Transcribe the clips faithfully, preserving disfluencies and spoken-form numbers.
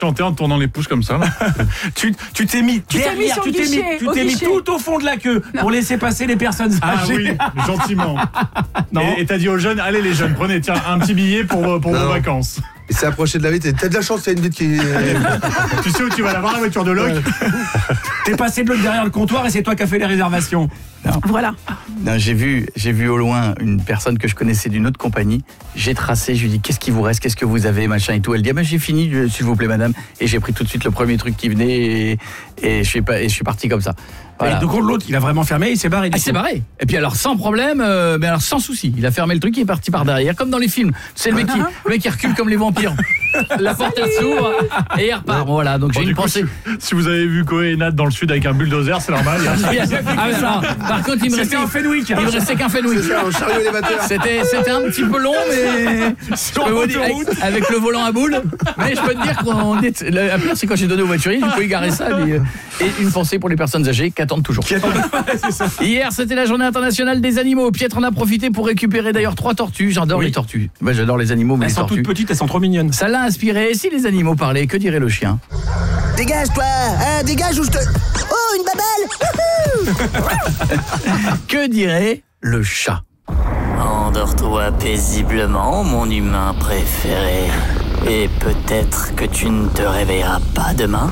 chanter en tournant les pouces comme ça. tu, tu t'es mis Tu t'es mis derrière, sur tu le t'es mis, guichet, tu au t'es mis guichet. tout au fond de la queue Non. pour laisser passer les personnes Ah âgées. oui, gentiment. Non. Et et t'as dit aux jeunes, allez les jeunes, prenez tiens un petit billet pour, pour Non, vos non. vacances. Il s'est approché de la vitre. T'as de la chance, il y a une vitre qui. Tu sais où tu vas la voir, la voiture de Locke? T'es passé de l'autre derrière le comptoir et c'est toi qui as fait les réservations. Voilà. Non, j'ai vu, j'ai vu au loin une personne que je connaissais d'une autre compagnie. J'ai tracé, je lui ai dit qu'est-ce qui vous reste, qu'est-ce que vous avez, machin et tout. Elle dit ah ben j'ai fini, euh, s'il vous plaît madame. Et j'ai pris tout de suite le premier truc qui venait et, et je suis pas, et je suis parti comme ça. Voilà. Et donc l'autre, il a vraiment fermé, il s'est barré. Ah, il s'est barré. Et puis alors sans problème, euh, mais alors sans souci. Il a fermé le truc, il est parti par derrière, comme dans les films. C'est le mec qui, le mec qui recule comme les vampires. La porte elle s'ouvre et il repart. Bon, voilà, donc Bon, j'ai du une coup, pensée. si, si vous avez vu Koé et Nat dans le sud avec un bulldozer, c'est normal. il y a- Ah, mais non, par contre, il me restait C'était un Fenwick. Il me restait qu'un Fenwick. C'est ça, un chariot élévateur. C'était, c'était un petit peu long, mais je peux vous dire, avec, avec le volant à boule. Mais je peux te dire qu'on est. La pire, c'est quand j'ai donné au voiturier, il faut y garer ça. lui. Et une pensée pour les personnes âgées qui attendent toujours. Hier, c'était la journée internationale des animaux. Pietre en a profité pour récupérer d'ailleurs trois tortues. J'adore Oui. les tortues. Moi, j'adore les animaux, mais Elles les sont tortues. toutes petites, elles sont trop mignonnes. Ça l'a inspiré. Et si les animaux parlaient, que dirait le chien? Dégage, toi, hein, dégage ou je te... Oh, une babelle. Que dirait le chat? Endors-toi paisiblement, mon humain préféré. Et peut-être que tu ne te réveilleras pas demain.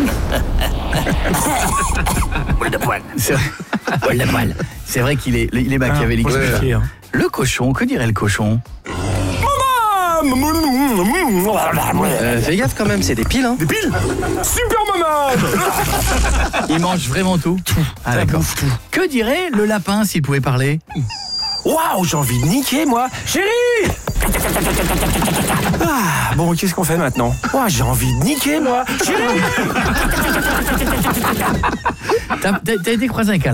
Boule de poil. C'est Poil de poil. C'est vrai qu'il est, il est machiavélique. Ah, faut se méfier, hein. Le cochon, que dirait le cochon? Euh, fais gaffe quand même, c'est des piles, hein. Des piles. Super maman. Il mange vraiment tout. Tout. Ah d'accord. Que dirait le lapin s'il pouvait parler? Waouh, j'ai envie de niquer, moi. Chérie. Ah, bon, qu'est-ce qu'on fait maintenant? Ouah, j'ai envie de niquer, moi. Chérie. T'as, t'as, t'as été croisé avec un